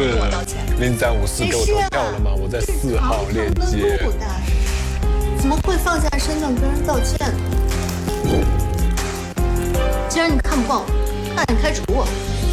跟我道歉。 0354给我投票了吗？我在4号链接。 怎么会放下身段跟人道歉呢？既然你看不惯我，那你开除我。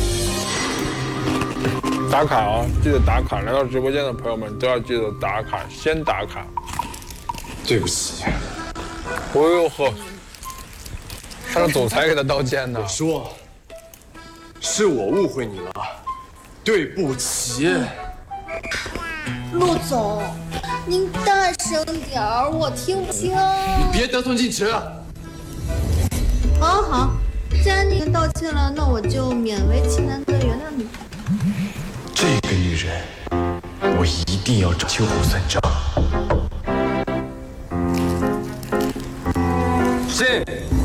打卡哦，记得打卡！来到直播间的朋友们都要记得打卡，先打卡。 对不起。 哎呦呵，他是总裁给他道歉呢。 我说，是我误会你了，对不起。 陆总，您大声点儿，我听不清。 你别得寸进尺。 好好，既然你道歉了，那我就勉为其难的原谅你。 这个女人，我一定要找秋后算账。 是。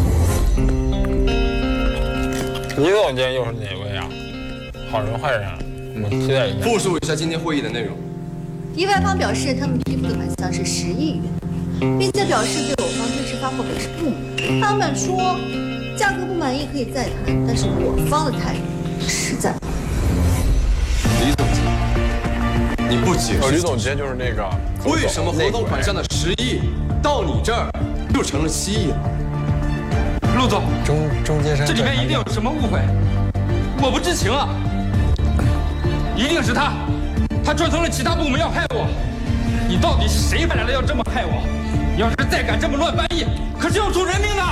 李总监又是哪位啊？好人坏人啊？我们期待一下。 复述一下今天会议的内容。 敌外方表示他们批复的款项是10亿元，并且表示对我方推迟发货表示不满。他们说价格不满意可以再谈，但是我方的态度实在。 李总监，你不解释？ 李总监就是那个。 为什么合同款项的10亿到你这儿就成了7亿了？ 陆总， 中间商， 这里面一定有什么误会，我不知情啊！一定是他串通了其他部门要害我。你到底是谁派来的要这么害我？你要是再敢这么乱翻译，可是要出人命的！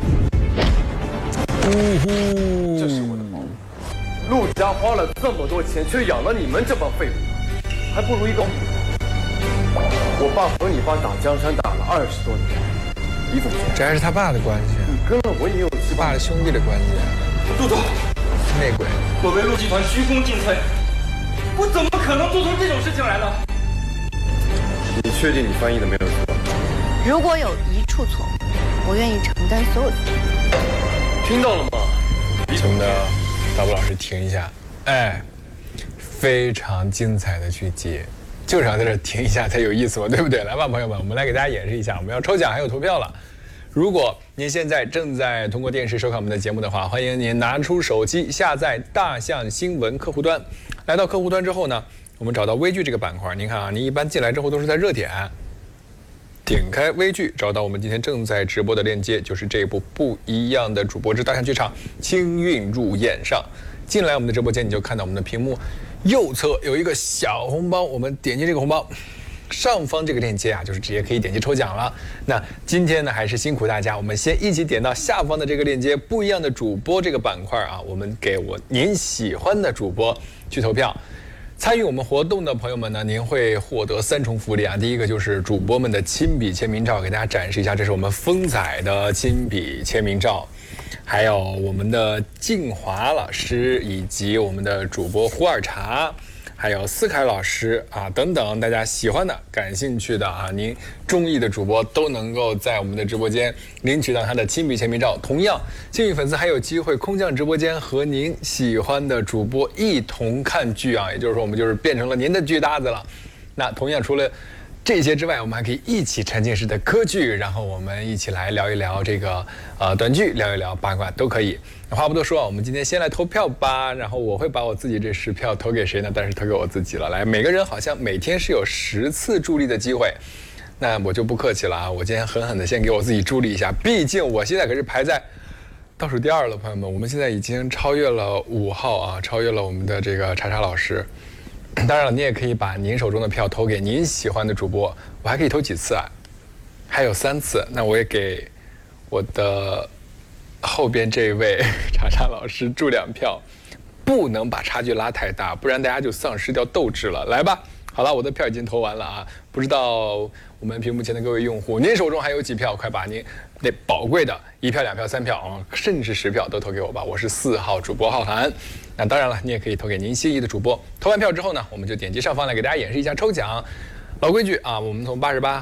这是我的包。陆家花了这么多钱，却养了你们这帮废物，还不如一个。我爸和你爸打江山打了20多年，李总监， 这还是他爸的关系。 你跟了我也有7、8 爸的兄弟的关系。 陆总， 内鬼， 我为陆集团鞠躬尽瘁，我怎么可能做出这种事情来呢？ 你确定你翻译的没有错？ 如果有一处错误，我愿意承担所有责任。 听到了吗？ 请的大波老师停一下，哎，非常精彩的去接，就是要在这停一下才有意思嘛，对不对？来吧，朋友们，我们来给大家演示一下，我们要抽奖还有投票了。如果您现在正在通过电视收看我们的节目的话，欢迎您拿出手机下载大象新闻客户端。来到客户端之后呢，我们找到微剧这个板块，您看啊，您一般进来之后都是在热点，点开微剧，找到我们今天正在直播的链接，就是这部不一样的主播之大象剧场清韵入眼上。进来我们的直播间，你就看到我们的屏幕右侧有一个小红包，我们点击这个红包。上方这个链接啊，就是直接可以点击抽奖了。那今天呢，还是辛苦大家，我们先一起点到下方的这个链接，不一样的主播这个板块啊，我们给您喜欢的主播去投票。参与我们活动的朋友们呢，您会获得3重福利啊。第一个就是主播们的亲笔签名照，给大家展示一下，这是我们风采的亲笔签名照。还有我们的静华老师，以及我们的主播胡尔茶。还有思凯老师啊，等等，大家喜欢的、感兴趣的啊，您中意的主播都能够在我们的直播间领取到他的亲笔签名照。同样，幸运粉丝还有机会空降直播间和您喜欢的主播一同看剧啊，也就是说，我们就是变成了您的剧搭子了。那同样，除了这些之外，我们还可以一起沉浸式的歌剧，然后我们一起来聊一聊这个短剧，聊一聊八卦都可以。话不多说啊，我们今天先来投票吧。然后我会把我自己这10票投给谁呢？但是投给我自己了。来，每个人好像每天是有10次助力的机会。那我就不客气了啊，我今天狠狠的先给我自己助力一下。毕竟我现在可是排在倒数第2了，朋友们，我们现在已经超越了5号啊，超越了我们的这个查查老师。当然了，你也可以把您手中的票投给您喜欢的主播。我还可以投几次啊？还有3次。那我也给我的后边这位查查老师助2票，不能把差距拉太大，不然大家就丧失掉斗志了。来吧，好了，我的票已经投完了啊！不知道我们屏幕前的各位用户，您手中还有几票？快把您那宝贵的1票、2票、3票啊，甚至10票都投给我吧！我是4号主播浩涵。那当然了，你也可以投给您心仪的主播。投完票之后呢，我们就点击上方来给大家演示一下抽奖。老规矩啊，我们从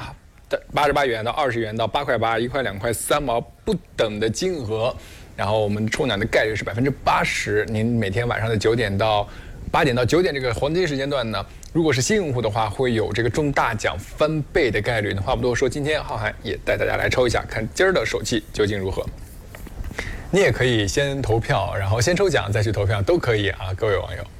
88元到20元到8块8、1块2块3毛不等的金额，然后我们抽奖的概率是80%。您每天晚上的9点到8点到9点这个黄金时间段呢，如果是新用户的话，会有这个中大奖翻倍的概率。那话不多说，今天浩涵也带大家来抽一下，看今儿的手气究竟如何。你也可以先投票，然后先抽奖再去投票，都可以啊，各位网友。